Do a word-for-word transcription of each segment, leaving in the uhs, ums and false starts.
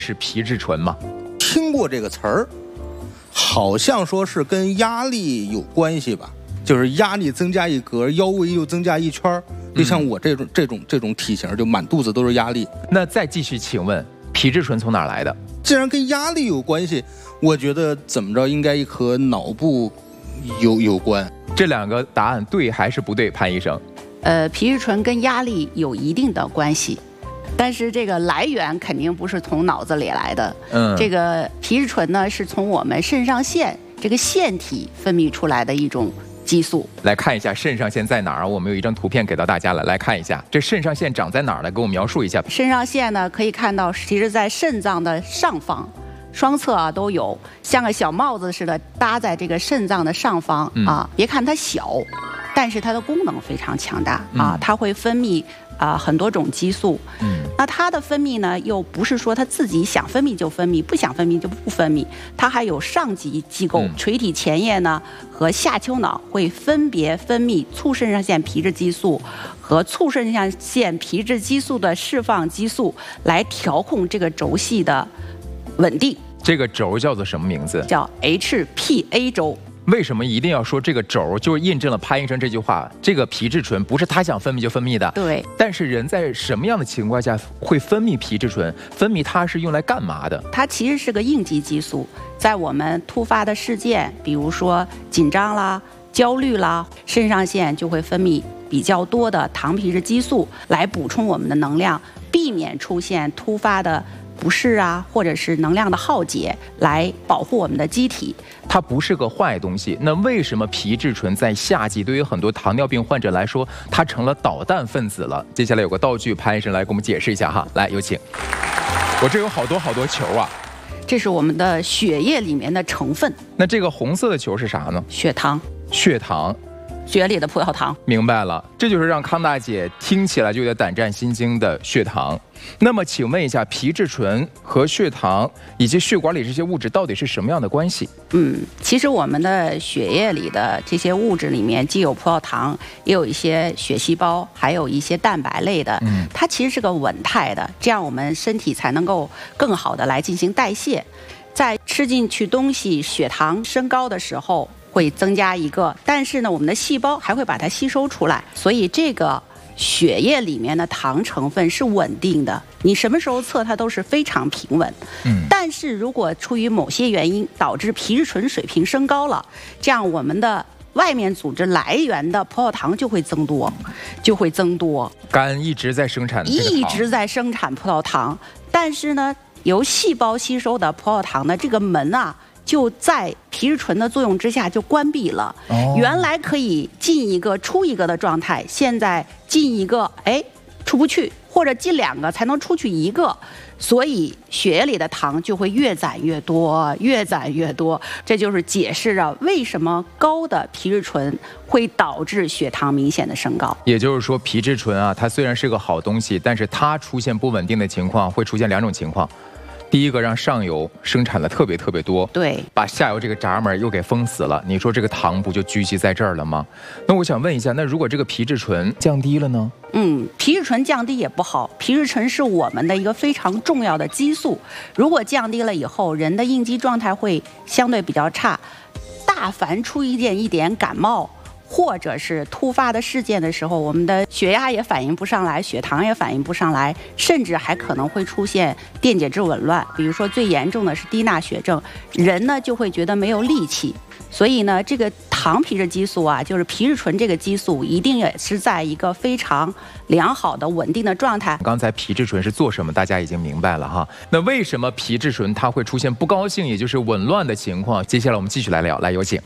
是皮质醇吗？ 听过这个词儿，好像说是跟压力有关系吧，就是压力增加一格，腰围又增加一圈，就像我这种、嗯、这种这种体型，就满肚子都是压力。 那再继续，请问皮质醇从哪儿来的？ 既然跟压力有关系，我觉得怎么着应该和脑部有有关。 这两个答案对还是不对，潘医生？ 呃，皮质醇跟压力有一定的关系。但是这个来源肯定不是从脑子里来的，嗯，这个皮质醇呢是从我们肾上腺这个腺体分泌出来的一种激素。 来看一下肾上腺在哪儿？我们有一张图片给到大家了，来看一下这肾上腺长在哪儿？来给我描述一下。 肾上腺呢可以看到，其实在肾脏的上方，双侧啊都有，像个小帽子似的搭在这个肾脏的上方、嗯、啊。别看它小，但是它的功能非常强大、嗯、啊，它会分泌。啊，很多种激素，嗯，那它的分泌呢，又不是说它自己想分泌就分泌，不想分泌就不分泌，它还有上级机构，嗯、垂体前叶呢和下丘脑会分别分泌促肾上腺皮质激素和促肾上腺皮质激素的释放激素，来调控这个轴系的稳定。 这个轴叫做什么名字？ 叫 H P A 轴。 为什么一定要说这个轴？就是印证了潘医生这句话，这个皮质醇不是他想分泌就分泌的。 对。 但是人在什么样的情况下会分泌皮质醇？分泌它是用来干嘛的？ 它其实是个应激激素，在我们突发的事件，比如说紧张啦、焦虑啦，肾上腺就会分泌比较多的糖皮质激素来补充我们的能量，避免出现突发的不适啊，或者是能量的耗竭，来保护我们的机体。 它不是个坏东西，那为什么皮质醇在夏季对于很多糖尿病患者来说，它成了导弹分子了？接下来有个道具，潘医生来给我们解释一下哈，来有请。我这有好多好多球啊， 这是我们的血液里面的成分。 那这个红色的球是啥呢？ 血糖。 血糖。 血里的葡萄糖。 明白了，这就是让康大姐听起来就有点胆战心惊的血糖。那么请问一下，皮质醇和血糖以及血管里这些物质到底是什么样的关系？ 嗯，其实我们的血液里的这些物质里面既有葡萄糖，也有一些血细胞，还有一些蛋白类的，嗯，它其实是个稳态的，这样我们身体才能够更好的来进行代谢。在吃进去东西，血糖升高的时候会增加一个，但是呢，我们的细胞还会把它吸收出来，所以这个血液里面的糖成分是稳定的，你什么时候测它都是非常平稳。嗯，但是如果出于某些原因导致皮质醇水平升高了，这样我们的外面组织来源的葡萄糖就会增多，就会增多。 肝一直在生产这个糖， 一直在生产葡萄糖，但是呢，由细胞吸收的葡萄糖的这个门啊，就在皮质醇的作用之下就关闭了。哦，原来可以进一个出一个的状态，现在进一个哎出不去，或者进两个才能出去一个，所以血液里的糖就会越攒越多，越攒越多。这就是解释着为什么高的皮质醇会导致血糖明显的升高。 也就是说，皮质醇啊，它虽然是个好东西，但是它出现不稳定的情况会出现两种情况。第一个，让上游生产的特别特别多， 对， 把下游这个闸门又给封死了。你说这个糖不就聚集在这儿了吗？那我想问一下，那如果这个皮质醇降低了呢？ 嗯，皮质醇降低也不好。皮质醇是我们的一个非常重要的激素，如果降低了以后，人的应激状态会相对比较差。大凡出一件一点感冒，或者是突发的事件的时候，我们的血压也反应不上来，血糖也反应不上来，甚至还可能会出现电解质紊乱。比如说最严重的是低钠血症，人呢就会觉得没有力气。所以呢，这个糖皮质激素啊，就是皮质醇这个激素，一定也是在一个非常良好的稳定的状态。 刚才皮质醇是做什么，大家已经明白了哈。那为什么皮质醇它会出现不高兴，也就是紊乱的情况？接下来我们继续来聊，来有请。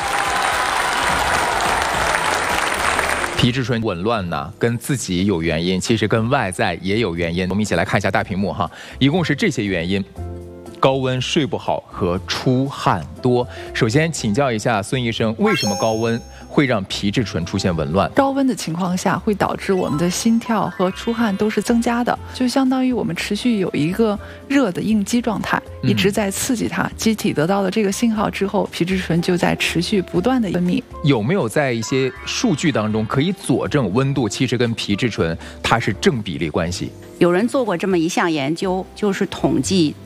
皮质醇紊乱呢，跟自己有原因，其实跟外在也有原因。我们一起来看一下大屏幕哈，一共是这些原因：高温、睡不好和出汗多。首先请教一下孙医生，为什么高温会让皮质醇出现紊乱。 高温的情况下会导致我们的心跳和出汗都是增加的，就相当于我们持续有一个热的应激状态，一直在刺激它，机体得到了这个信号之后，皮质醇就在持续不断的分泌。 有没有在一些数据当中可以佐证温度其实跟皮质醇它是正比例关系？ 有人做过这么一项研究，就是统计